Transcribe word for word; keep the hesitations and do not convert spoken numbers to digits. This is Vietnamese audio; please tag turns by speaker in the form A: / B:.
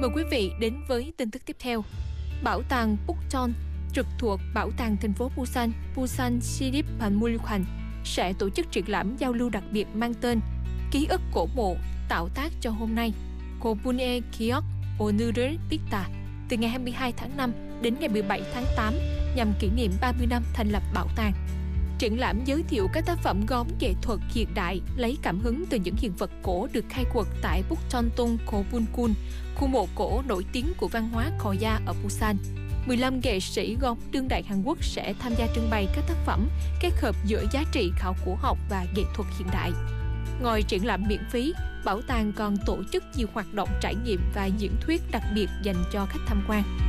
A: Mời quý vị đến với tin tức tiếp theo. Bảo tàng Bukchon trực thuộc Bảo tàng thành phố Busan, Busan Siriphanmulkhan sẽ tổ chức triển lãm giao lưu đặc biệt mang tên Ký ức cổ mộ tạo tác cho hôm nay, Kobune Kiok Onu를 Pita, từ ngày hai mươi hai tháng năm đến ngày mười bảy tháng tám, nhằm kỷ niệm ba mươi năm thành lập bảo tàng. Triển lãm giới thiệu các tác phẩm gốm nghệ thuật hiện đại lấy cảm hứng từ những hiện vật cổ được khai quật tại Bukchontung Kobunkun, khu mộ cổ nổi tiếng của văn hóa Korea ở Busan. mười lăm nghệ sĩ gốm đương đại Hàn Quốc sẽ tham gia trưng bày các tác phẩm kết hợp giữa giá trị khảo cổ học và nghệ thuật hiện đại. Ngoài triển lãm miễn phí, bảo tàng còn tổ chức nhiều hoạt động trải nghiệm và diễn thuyết đặc biệt dành cho khách tham quan.